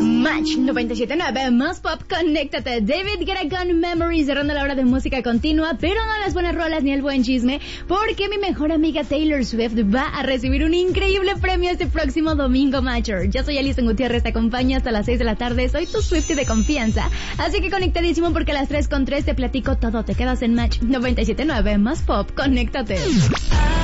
Match 97.9, más pop, conéctate. David Guetta con Memories, cerrando la hora de música continua, pero no las buenas rolas ni el buen chisme, porque mi mejor amiga Taylor Swift va a recibir un increíble premio este próximo domingo, Matcher. Yo soy Alison Gutiérrez, te acompaño hasta las 6 de la tarde, soy tu Swiftie de confianza, así que conectadísimo porque a las 3:03 te platico todo. Te quedas en Match 97.9, más pop, conéctate.